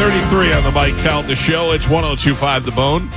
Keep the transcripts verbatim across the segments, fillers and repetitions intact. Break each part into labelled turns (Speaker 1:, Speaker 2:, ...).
Speaker 1: thirty-three on the Mike Calta Show. It's one oh two point five The Bone.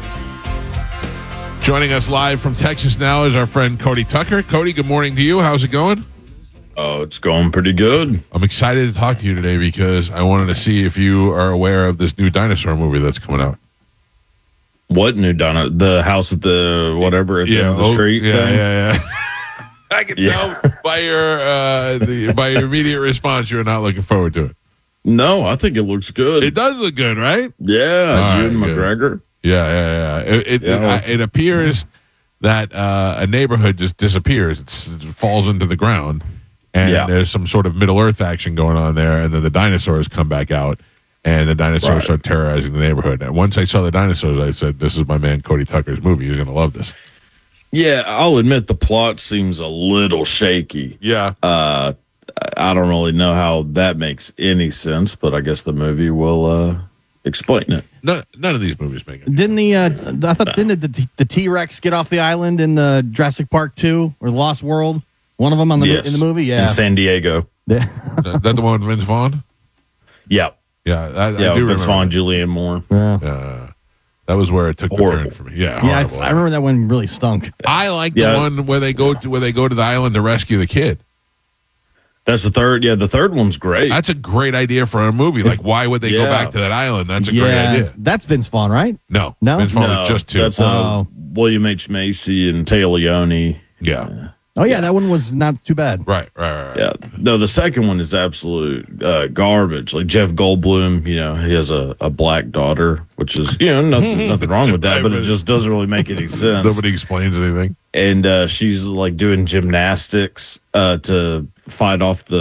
Speaker 1: Joining us live from Texas now is our friend Cody Tucker. Cody, good morning to you. How's it going?
Speaker 2: Oh, it's going pretty good.
Speaker 1: I'm excited to talk to you today because I wanted to see if you are aware of this new dinosaur movie that's coming out.
Speaker 2: What new dino? The house at the whatever at the,
Speaker 1: Yeah,
Speaker 2: end of the
Speaker 1: oh,
Speaker 2: street.
Speaker 1: Yeah,
Speaker 2: thing?
Speaker 1: yeah, yeah. I can
Speaker 2: Yeah.
Speaker 1: tell by your uh, the, by your immediate response you're not looking forward to it.
Speaker 2: No, I think it looks good.
Speaker 1: It does look good, right?
Speaker 2: yeah,
Speaker 1: All
Speaker 2: Ewan
Speaker 1: right, good.
Speaker 2: McGregor.
Speaker 1: Yeah, yeah, yeah. It it,
Speaker 2: Yeah.
Speaker 1: it, it appears that uh, a neighborhood just disappears. It's, it falls into the ground, and
Speaker 2: Yeah.
Speaker 1: there's some sort of Middle Earth action going on there, and then the dinosaurs come back out, and the dinosaurs
Speaker 2: Right.
Speaker 1: start terrorizing the neighborhood. And once I saw the dinosaurs, I said, "This is my man Cody Tucker's movie. He's going to love this."
Speaker 2: Yeah, I'll admit the plot seems a little shaky.
Speaker 1: Yeah.
Speaker 2: Uh, I don't really know how that makes any sense, but I guess the movie will uh, explain it.
Speaker 1: None, none of these movies make it.
Speaker 3: Didn't the uh, I thought didn't the the T Rex get off the island in the Jurassic Park two or Lost World? One of them on the
Speaker 2: Yes.
Speaker 3: in the movie, yeah.
Speaker 2: In San Diego.
Speaker 3: Yeah.
Speaker 1: Is that the one with Vince Vaughn?
Speaker 2: Yeah.
Speaker 1: Yeah, I,
Speaker 2: Yeah,
Speaker 1: I do
Speaker 2: Vince
Speaker 1: remember.
Speaker 2: Vaughn, Julianne Moore.
Speaker 3: yeah.
Speaker 1: Uh, that was where it took
Speaker 2: Horrible.
Speaker 1: the turn for me. Yeah,
Speaker 3: Yeah, I,
Speaker 1: horrible.
Speaker 3: I remember that one really stunk.
Speaker 1: I like
Speaker 2: Yeah.
Speaker 1: the one where they go to where they go to the island to rescue the kid.
Speaker 2: That's the third. Yeah, the third one's great.
Speaker 1: That's a great idea for a movie. Like, why would they go
Speaker 2: Yeah.
Speaker 1: back to that island? That's a
Speaker 3: yeah,
Speaker 1: great idea.
Speaker 3: that's Vince Vaughn, right?
Speaker 1: No,
Speaker 3: No?
Speaker 1: Vince Vaughn
Speaker 2: no,
Speaker 1: was just two.
Speaker 2: That's uh,
Speaker 3: Oh.
Speaker 2: William H. Macy and Taylor Leone.
Speaker 1: yeah,
Speaker 3: Oh yeah, that one was not too bad.
Speaker 1: right, right, right. right.
Speaker 2: Yeah, no, the second one is absolute uh, garbage. Like Jeff Goldblum, you know, he has a, a black daughter, which is, you know, nothing, nothing wrong with that, but it just doesn't really make any sense.
Speaker 1: Nobody explains anything.
Speaker 2: And uh, she's like doing gymnastics uh, to fight off the